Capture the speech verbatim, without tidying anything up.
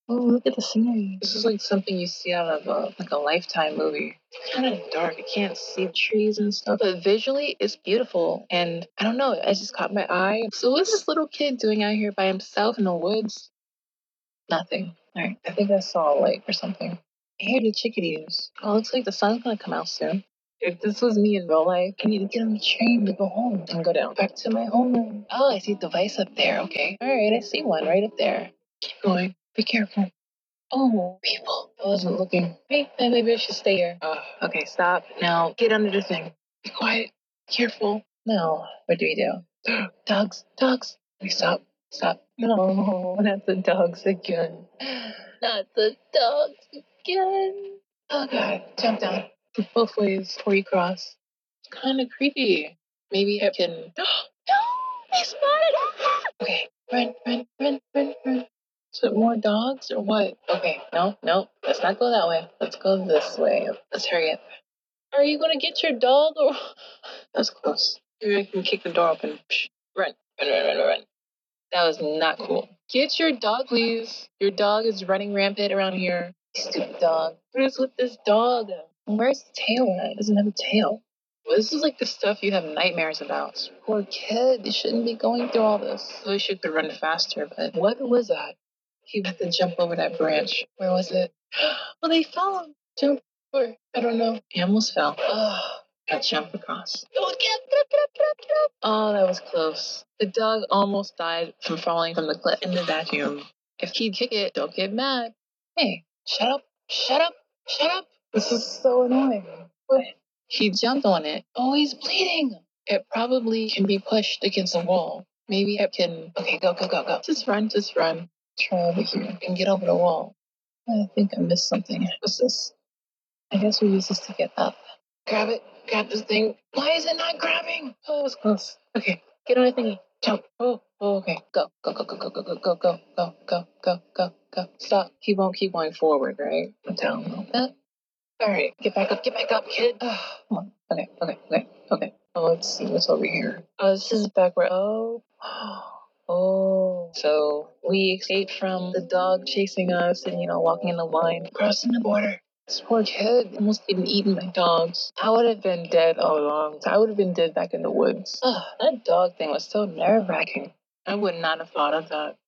Oh, look at the scenery. This is like something you see out of a, like a Lifetime movie. It's kind of dark. I can't see trees and stuff, but visually it's beautiful. And I don't know, it just caught my eye. So what's this little kid doing out here by himself in the woods? Nothing. All right, I think I saw a light or something. I hear the chickadees. Oh, looks like the sun's gonna come out soon. If this was me in real life, I need to get on the train to go home and go down back to my homeroom. Oh, I see a device up there. Okay. All right, I see one right up there. Keep going. Be careful. Oh, people. I wasn't looking. Hey, maybe I should stay here. Uh, okay, stop. Now get under the thing. Be quiet. Careful. Now, what do we do? Dogs. Dogs. We stop. Stop. No, not the dogs again. Not the dogs again. Oh, God. Jump down. Both ways before you cross. It's kind of creepy. Maybe I can. No! They spotted us! Okay. Run, run, run, run, run. Is it more dogs or what? Okay, no, no, let's not go that way. Let's go this way. Let's hurry up. Are you gonna get your dog or? That was close. Maybe I can kick the door open. Psh, run, run, run, run, run. That was not cool. Get your dog, please. Your dog is running rampant around here. Stupid dog. What is with this dog? Where's the tail at? It doesn't have a tail. Well, this is like the stuff you have nightmares about. Poor kid, they shouldn't be going through all this. I wish you could run faster, but what was that? He had to jump over that branch. Where was it? Well, they fell. him. Jump over. I don't know. He almost fell. Oh, got jump across. Oh, that was close. The dog almost died from falling from the cliff in the vacuum. If he'd kick it, don't get mad. Hey, shut up. Shut up. Shut up. This is so annoying. What? He jumped on it. Oh, he's bleeding. It probably can be pushed against a wall. Maybe it can. Okay, go, go, go, go. Just run, just run. Try over here and get over the wall. I think I missed something. What's this? I guess we use this to get up. Grab it. Grab this thing. Why is it not grabbing? Oh, it was close. Okay, get on the thingy. Jump. Oh, oh, okay. Go, go, go, go, go, go, go, go, go, go, go, go, go, go. Stop. He won't keep going forward, right? I'm telling him that. All right, get back up, get back up, kid. Oh, come on. Okay, okay, okay, okay. Oh, let's see what's over here. Oh, this is back where. Oh, oh. So we escaped from the dog chasing us and, you know, walking in the line, crossing the border. This poor kid almost getting eaten by dogs. I would have been dead all along. I would have been dead back in the woods. Oh, that dog thing was so nerve wracking. I would not have thought of that.